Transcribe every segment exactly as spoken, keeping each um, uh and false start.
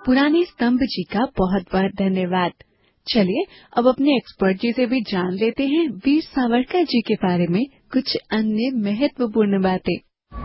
पुराने स्तंभ जी का बहुत बहुत धन्यवाद। चलिए अब अपने एक्सपर्ट जी से भी जान लेते हैं वीर सावरकर जी के बारे में कुछ अन्य महत्वपूर्ण बातें।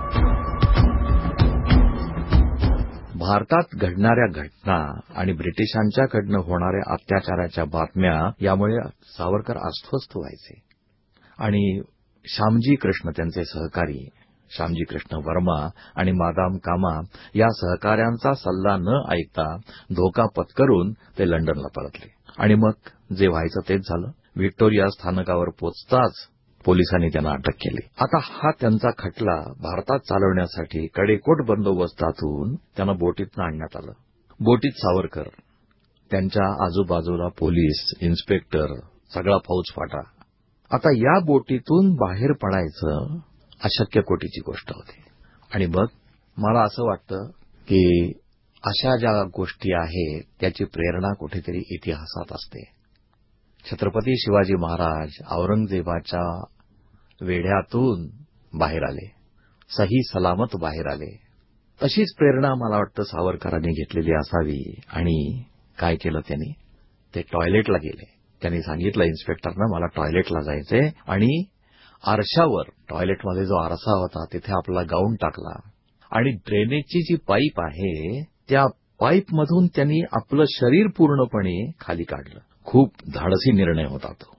भारतात घडणाऱ्या घटना आणि ब्रिटिशांच्याकडनं होणाऱ्या अत्याचाराच्या बातम्या यामुळे सावरकर अस्वस्थ व्हायचे आणि श्यामजी कृष्ण त्यांचे सहकारी श्यामजी कृष्ण वर्मा आणि मादाम कामा या सहकाऱ्यांचा सल्ला न ऐकता धोका पत्करून ते लंडनला परतले आणि मग जे व्हायचं तेच झालं। व्हिक्टोरिया स्थानकावर पोचताच पोलिसांनी त्यांना अटक केली। आता हा त्यांचा खटला भारतात चालवण्यासाठी कडेकोट बंदोबस्तातून त्यांना बोटीतनं आणण्यात आलं। बोटीत सावरकर, त्यांच्या आजूबाजूला पोलीस, इन्स्पेक्टर, सगळा फौजफाटा। आता या बोटीतून बाहेर पडायचं अशक्य कोटीची गोष्ट होती आणि मग मला असं वाटतं की अशा ज्या गोष्टी आहेत त्याची प्रेरणा कुठेतरी इतिहासात असते। छत्रपती शिवाजी महाराज औरंगजेबाच्या वेढ्यातून बाहेर आले, सही सलामत बाहेर आले। तशीच प्रेरणा मला वाटतं सावरकरांनी घेतलेली असावी आणि काय केलं त्यांनी, ते टॉयलेटला गेले। त्यांनी सांगितलं इन्स्पेक्टरना मला टॉयलेटला जायचंय आणि आरशावर टॉयलेटमध्ये जो आरसा होता तिथे आपला गाऊन टाकला आणि ड्रेनेजची जी पाईप आहे त्या पाईपमधून त्यांनी आपलं शरीर पूर्णपणे खाली काढलं। खूप धाडसी निर्णय होता तो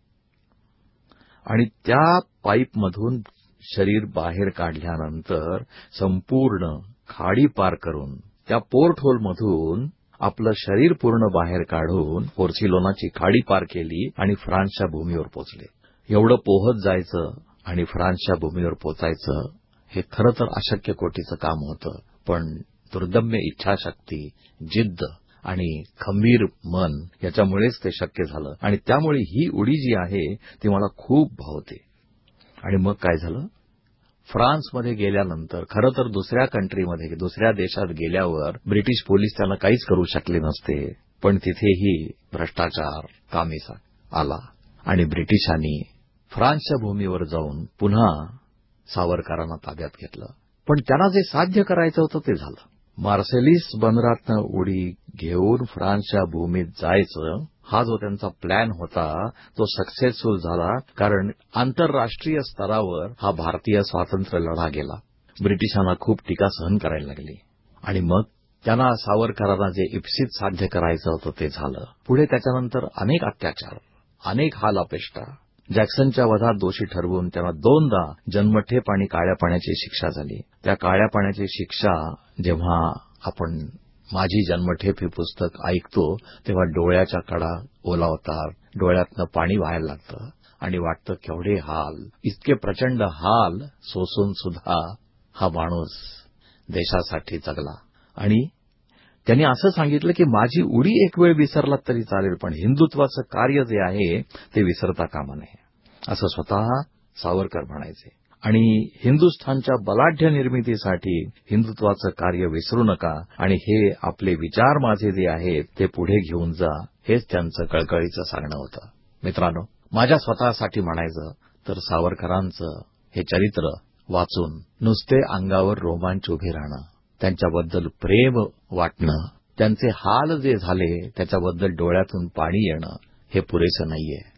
आणि त्या पाईपमधून शरीर बाहेर काढल्यानंतर संपूर्ण खाडी पार करून त्या पोर्ट होलमधून आपलं शरीर पूर्ण बाहेर काढून पोर्सिलोनाची खाडी पार केली आणि फ्रान्सच्या भूमीवर पोचले। एवढं पोहत जायचं आणि फ्रान्सच्या भूमीवर पोचायचं हे खरं तर अशक्य कोटीचं काम होतं, पण दुर्दम्य इच्छाशक्ती, जिद्द आणि खंबीर मन याच्यामुळेच ते शक्य झालं आणि त्यामुळे ही उडी जी आहे ती मला खूप भावते। आणि मग काय झालं, फ्रान्समध्ये गेल्यानंतर खरं तर दुसऱ्या कंट्रीमध्ये दुसऱ्या देशात गेल्यावर ब्रिटिश पोलीस त्यांना काहीच करू शकले नसते, पण तिथेही भ्रष्टाचार कामीसा आला आणि ब्रिटिशांनी फ्रान्सच्या भूमीवर जाऊन पुन्हा सावरकरांना ताब्यात घेतलं। पण त्यांना जे साध्य करायचं होतं ते झालं। मार्सेलिस बंदरातनं उडी घेऊन फ्रान्सच्या भूमीत जायचं हा जो त्यांचा प्लॅन होता तो सक्सेसफुल झाला, कारण आंतरराष्ट्रीय स्तरावर हा भारतीय स्वातंत्र्य लढा गेला। ब्रिटिशांना खूप टीका सहन करायला लागली आणि मग त्यांना सावरकरांना जे इप्सित साध्य करायचं होतं ते झालं। पुढे त्याच्यानंतर अनेक अत्याचार, अनेक हाल अपेष्टा, जॅक्सनच्या वधात दोषी ठरवून त्यांना दोनदा जन्मठेप आणि काळ्या पाण्याची शिक्षा झाली। त्या काळ्या पाण्याची शिक्षा जेव्हा आपण माझी जन्मठेप हे पुस्तक ऐकतो तेव्हा डोळ्याच्या कडा ओलावतात, डोळ्यातनं पाणी व्हायला लागतं आणि वाटतं केवढे हाल, इतके प्रचंड हाल सोसून सुद्धा हा माणूस देशासाठी जगला। आणि त्यांनी असं सांगितलं की माझी उडी एक वेळ विसरलात तरी चालेल, पण हिंदुत्वाचं कार्य जे आहे ते विसरता कामा नये, असं स्वतः सावरकर म्हणायचे। आणि हिंदुस्थानच्या बलाढ्य निर्मितीसाठी हिंदुत्वाचं कार्य विसरू नका आणि हे आपले विचार माझे जे आहेत ते पुढे घेऊन जा, हेच त्यांचं कळकळीचं सांगणं होतं। मित्रांनो, माझ्या स्वतःसाठी म्हणायचं तर सावरकरांचं हे चरित्र वाचून नुसते अंगावर रोमांच उभे राहणं, त्यांच्याबद्दल प्रेम वाटणं, त्यांचे हाल जे झाले त्याच्याबद्दल डोळ्यातून पाणी येणं हे पुरेसं नाहीये।